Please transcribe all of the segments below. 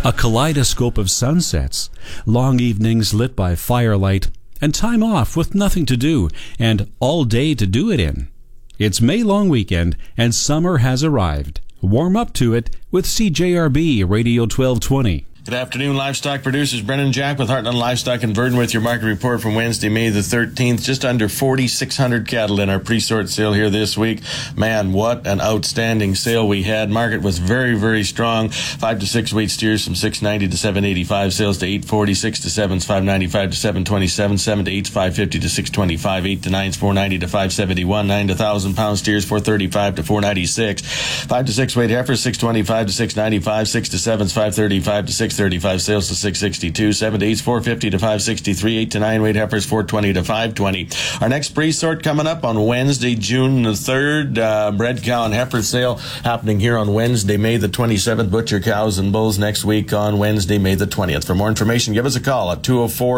A kaleidoscope of sunsets, long evenings lit by firelight, and time off with nothing to do, and all day to do it in. It's May long weekend, and summer has arrived. Warm up to it with CJRB Radio 1220. Good afternoon, livestock producers. Brennan Jack with Heartland Livestock in Verdon with your market report from Wednesday, May the 13th. Just under 4,600 cattle in our pre-sort sale here this week. Man, what an outstanding sale we had. Market was very, very strong. 5 to 6 weight steers from 690 to 785. Sales to 840. 6 to 7s 595 to 727. 7 to 8s 550 to 625. 8 to 9s 490 to 571. 9 to 1,000 pound steers 435 to 496. 5 to 6 weight heifers 625 to 695. 6 to 7s 535 to 635. Sales to 662, 7 to 8s 450 to 563, 8 to 9 weight heifers 420 to 520. Our next pre-sort coming up on Wednesday, June the 3rd. Bred cow and heifer sale happening here on Wednesday, May the 27th. Butcher cows and bulls next week on Wednesday, May the 20th. For more information, give us a call at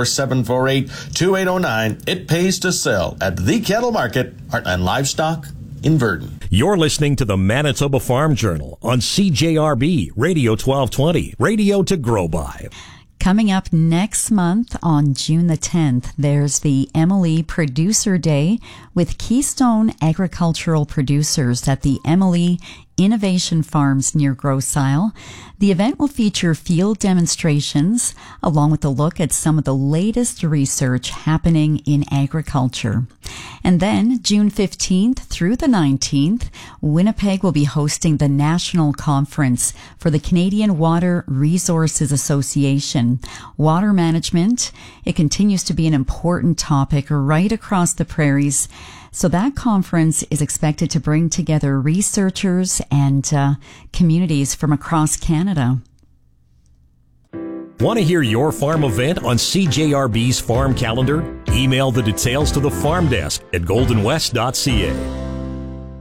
204-748-2809. It pays to sell at the Cattle Market, Heartland Livestock in Verdon. You're listening to the Manitoba Farm Journal on CJRB Radio 1220, radio to grow by. Coming up next month on June the 10th, there's the Emily Producer Day with Keystone Agricultural Producers at the Emily Innovation Farms near Grosse Isle. The event will feature field demonstrations along with a look at some of the latest research happening in agriculture. And then June 15th through the 19th, Winnipeg will be hosting the National Conference for the Canadian Water Resources Association. Water management, it continues to be an important topic right across the prairies. So that conference is expected to bring together researchers and communities from across Canada. Want to hear your farm event on CJRB's farm calendar? Email the details to the farm desk at goldenwest.ca.